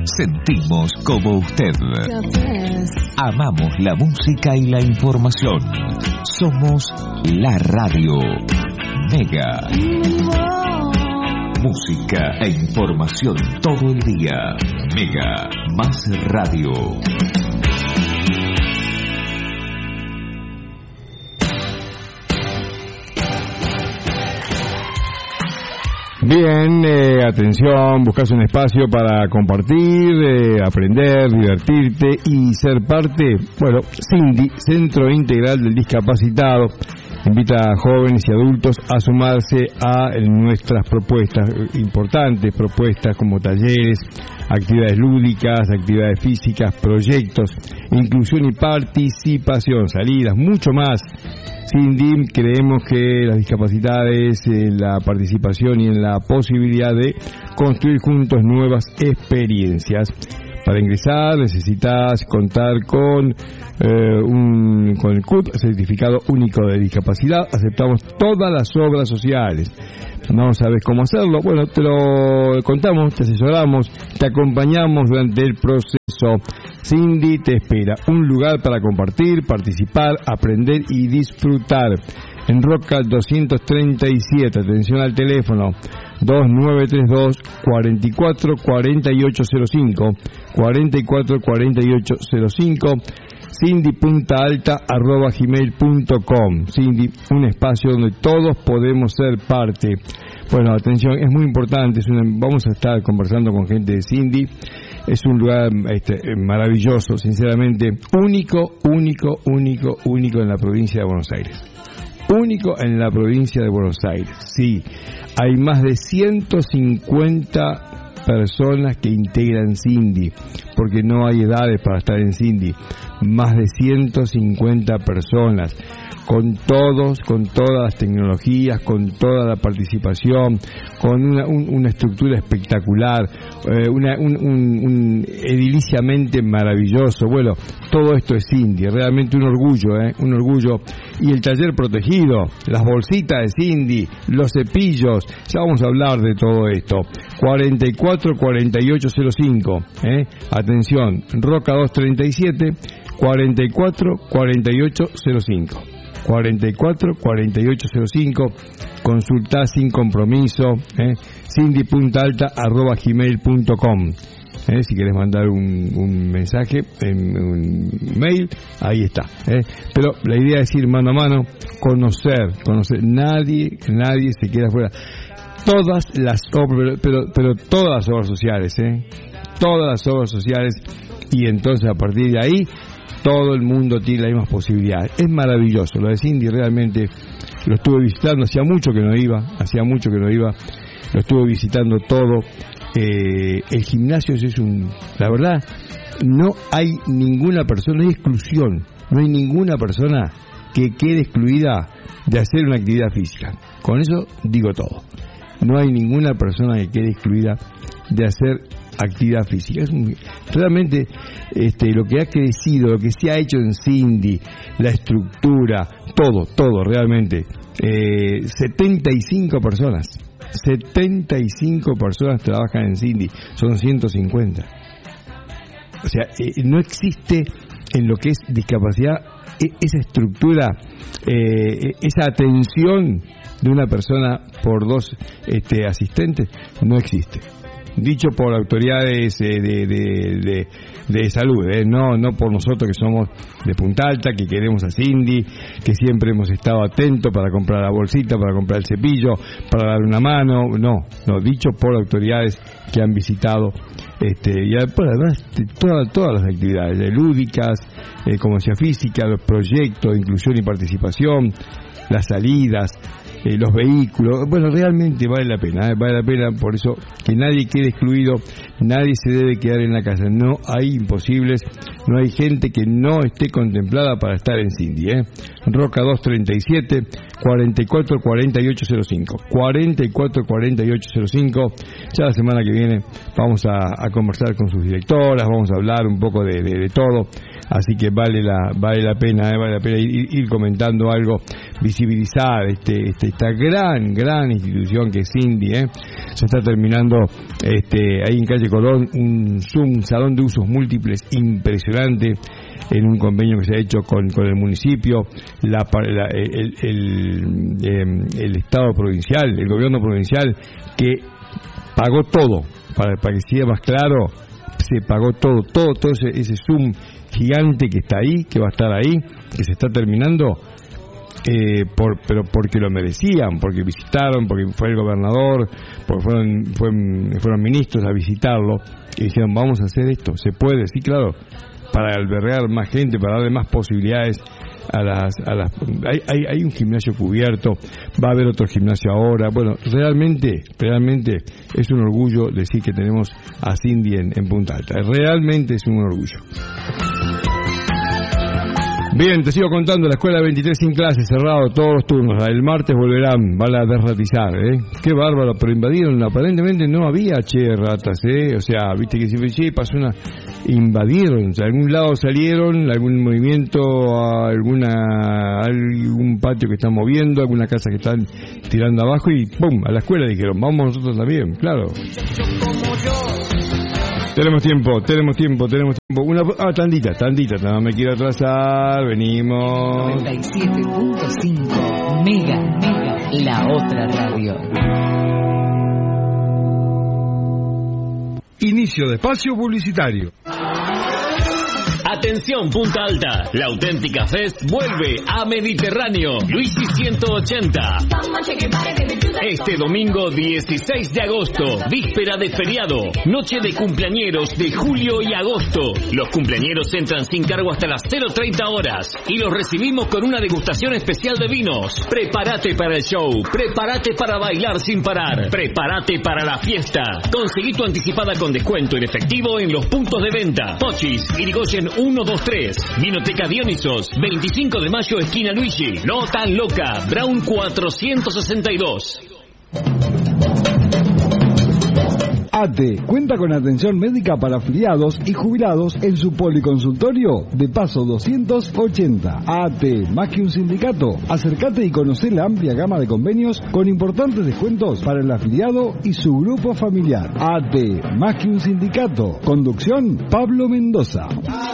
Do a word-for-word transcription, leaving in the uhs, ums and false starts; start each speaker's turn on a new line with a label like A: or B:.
A: Sentimos como usted. Amamos la música y la información. Somos la radio Mega. Música e información todo el día. Mega más radio.
B: Bien, eh, atención, buscas un espacio para compartir, eh, aprender, divertirte y ser parte. Bueno, Cindy, Centro Integral del Discapacitado, invita a jóvenes y adultos a sumarse a nuestras propuestas, importantes propuestas como talleres, actividades lúdicas, actividades físicas, proyectos, inclusión y participación, salidas, mucho más. Cindy, creemos que las discapacidades, en la participación y en la posibilidad de construir juntos nuevas experiencias. Para ingresar necesitas contar con eh, un con el C U D, Certificado Único de Discapacidad. Aceptamos todas las obras sociales. No sabes cómo hacerlo, bueno, te lo contamos, te asesoramos, te acompañamos durante el proceso. Cindy te espera, un lugar para compartir, participar, aprender y disfrutar. En Roca doscientos treinta y siete, atención al teléfono dos nueve tres dos, cuatro cuatro cuatro ocho cero cinco, cuatro cuatro cuatro ocho cero cinco, cindy punta alta arroba gmail punto com. Cindy, un espacio donde todos podemos ser parte. Bueno, atención, es muy importante, es una, vamos a estar conversando con gente de Cindy. Es un lugar este, maravilloso, sinceramente, único, único, único, único en la provincia de Buenos Aires. Único en la provincia de Buenos Aires, sí. Hay más de ciento cincuenta personas que integran Cindy, porque no hay edades para estar en Cindy. Más de ciento cincuenta personas, con todos, con todas las tecnologías, con toda la participación, con una, un, una estructura espectacular, eh, una, un, un, un ediliciamente maravilloso. Bueno, todo esto es Cindy, realmente un orgullo, eh, un orgullo. Y el taller protegido, las bolsitas de Cindy, los cepillos, ya vamos a hablar de todo esto. cuarenta y cuatro cuarenta y ocho cero cinco, eh, atención, Roca doscientos treinta y siete, cuarenta y cuatro cuarenta y ocho cero cinco. cuarenta y cuatro cuarenta y ocho cero cinco, consulta sin compromiso, eh, cindy punta alta arroba gmail punto com. Eh, si quieres mandar un, un mensaje, en un mail, ahí está. Eh. Pero la idea es ir mano a mano, conocer, conocer. Nadie, nadie se queda fuera. Todas las obras, pero, pero todas las obras sociales, eh, todas las obras sociales, y entonces a partir de ahí todo el mundo tiene las mismas posibilidades. Es maravilloso. Lo de Cindy realmente lo estuve visitando, hacía mucho que no iba, hacía mucho que no iba, lo estuve visitando todo. Eh, el gimnasio es un, la verdad, no hay ninguna persona, no hay exclusión, no hay ninguna persona que quede excluida de hacer una actividad física. Con eso digo todo. No hay ninguna persona que quede excluida de hacer actividad física. Es un, realmente este, lo que ha crecido, lo que se ha hecho en Cindy, la estructura, todo, todo realmente. Eh, setenta y cinco personas, setenta y cinco personas trabajan en Cindy, son ciento cincuenta. O sea, eh, no existe en lo que es discapacidad eh, esa estructura, eh, esa atención de una persona por dos este, asistentes, no existe. Dicho por autoridades eh, de, de, de, de salud, eh, no no por nosotros que somos de Punta Alta, que queremos a Cindy, que siempre hemos estado atentos para comprar la bolsita, para comprar el cepillo, para dar una mano, no, no, dicho por autoridades que han visitado, este, y además todas, todas las actividades eh, lúdicas, eh, como decía, física, los proyectos de inclusión y participación, las salidas, Eh, los vehículos, bueno, realmente vale la pena, eh, vale la pena, por eso que nadie quede excluido, nadie se debe quedar en la casa, no hay imposibles, no hay gente que no esté contemplada para estar en Cindy, eh. Roca doscientos treinta y siete, cuarenta y cuatro cuarenta y ocho cero cinco, cuarenta y cuatro cuarenta y ocho cero cinco. Ya la semana que viene vamos a, a conversar con sus directoras, vamos a hablar un poco de, de, de todo, así que vale la vale la pena, eh, vale la pena ir, ir comentando algo, visibilizar este este esta gran, gran institución que es Cindy, ¿eh? Se está terminando este, ahí en calle Colón un Zoom, salón de usos múltiples impresionante, en un convenio que se ha hecho con, con el municipio, la, la, el, el, el, el Estado provincial, el gobierno provincial, que pagó todo, para, para que sea más claro, se pagó todo, todo, todo ese, ese Zoom gigante que está ahí, que va a estar ahí, que se está terminando, eh, por, pero porque lo merecían, porque visitaron, porque fue el gobernador, porque fueron, fueron, fueron ministros a visitarlo, y dijeron, vamos a hacer esto, se puede, sí, claro, para albergar más gente, para darle más posibilidades a las, a las hay, hay, hay un gimnasio cubierto, va a haber otro gimnasio ahora. Bueno, realmente, realmente es un orgullo decir que tenemos a Cindy en, en Punta Alta, realmente es un orgullo. Bien, te sigo contando, la escuela veintitrés sin clases, cerrado todos los turnos, el martes volverán, van a desratizar, ¿eh? Qué bárbaro, pero invadieron, aparentemente no había, che, ratas, ¿eh? O sea, viste que siempre, che, pasó una, invadieron, o sea, algún lado salieron, algún movimiento, alguna, algún patio que están moviendo, alguna casa que están tirando abajo y ¡pum! A la escuela dijeron, vamos nosotros también, claro. Tenemos tiempo, tenemos tiempo, tenemos tiempo. Una, ah, tandita, tandita, no me quiero atrasar, venimos.
C: noventa y siete punto cinco Mega, Mega, la otra radio.
B: Inicio de espacio publicitario.
D: Atención Punta Alta, la auténtica Fest vuelve a Mediterráneo, Luisi ciento ochenta. Este domingo dieciséis de agosto, víspera de feriado, noche de cumpleañeros de julio y agosto. Los cumpleañeros entran sin cargo hasta las cero treinta horas y los recibimos con una degustación especial de vinos. Prepárate para el show, prepárate para bailar sin parar, prepárate para la fiesta. Conseguí tu anticipada con descuento en efectivo en los puntos de venta. Pochis, Irigoyen uno dos tres, Vinoteca Dionisos, veinticinco de mayo, esquina Luigi. No tan loca, Brown cuatrocientos sesenta y dos.
E: A T cuenta con atención médica para afiliados y jubilados en su policonsultorio de Paso doscientos ochenta. A T, más que un sindicato, acércate y conoce la amplia gama de convenios con importantes descuentos para el afiliado y su grupo familiar. A T, más que un sindicato. Conducción, Pablo Mendoza.